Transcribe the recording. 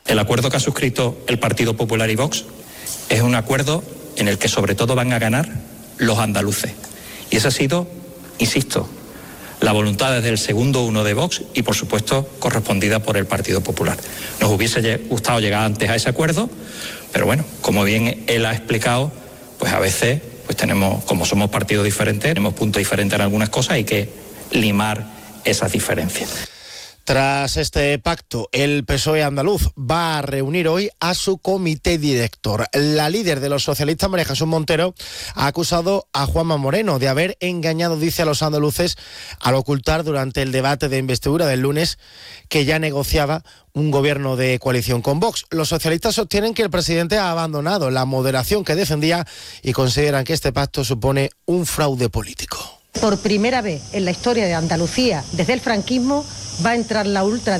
El acuerdo que ha suscrito el Partido Popular y Vox es un acuerdo en el que sobre todo van a ganar los andaluces. Y esa ha sido, insisto, la voluntad desde el segundo uno de Vox y, por supuesto, correspondida por el Partido Popular. Nos hubiese gustado llegar antes a ese acuerdo, pero bueno, como bien él ha explicado, pues a veces pues tenemos, como somos partidos diferentes, tenemos puntos diferentes en algunas cosas, hay que limar esas diferencias. Tras este pacto, el PSOE andaluz va a reunir hoy a su comité director. La líder de los socialistas, María Jesús Montero, ha acusado a Juanma Moreno de haber engañado, dice, a los andaluces al ocultar durante el debate de investidura del lunes que ya negociaba un gobierno de coalición con Vox. Los socialistas sostienen que el presidente ha abandonado la moderación que defendía y consideran que este pacto supone un fraude político. Por primera vez en la historia de Andalucía, desde el franquismo, va a entrar la ultraderecha